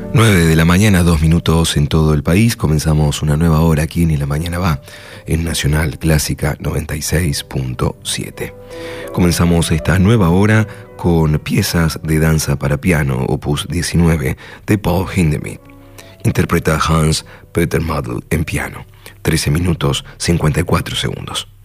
9 de la mañana, 2 minutos en todo el país. Comenzamos una nueva hora aquí en Y la Mañana Va, en Nacional Clásica 96.7. Comenzamos esta nueva hora con piezas de danza para piano, opus 19, de Paul Hindemith. Interpreta Hans Peter Madl en piano. 13 minutos 54 segundos.